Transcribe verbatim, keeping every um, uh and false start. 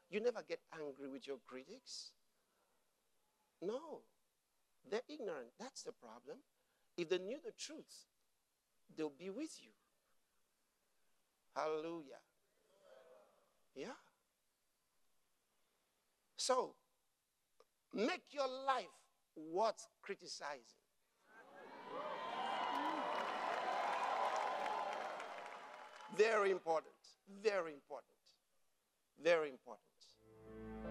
You never get angry with your critics. No. They're ignorant. That's the problem. If they knew the truth, they'll be with you. Hallelujah. Yeah. So, make your life worth criticizing. Very important. Very important. Very important.